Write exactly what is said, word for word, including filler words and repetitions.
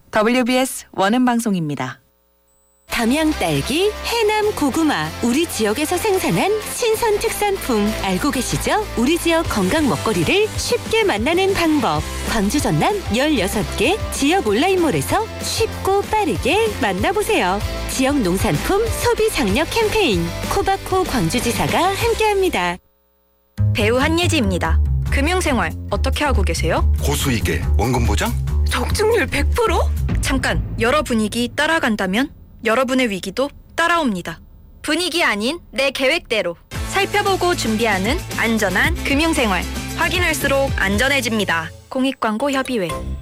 더블유비에스 원음방송입니다. 담양 딸기, 해남 고구마, 우리 지역에서 생산한 신선 특산품 알고 계시죠? 우리 지역 건강 먹거리를 쉽게 만나는 방법. 광주 전남 열여섯 개 지역 온라인몰에서 쉽고 빠르게 만나보세요. 지역 농산품 소비 장려 캠페인 코바코 광주지사가 함께합니다. 배우 한예지입니다. 금융생활 어떻게 하고 계세요? 고수익에 원금 보장? 적중률 백 퍼센트? 잠깐, 여러 분위기 따라간다면 여러분의 위기도 따라옵니다. 분위기 아닌 내 계획대로 살펴보고 준비하는 안전한 금융생활. 확인할수록 안전해집니다. 공익광고협의회.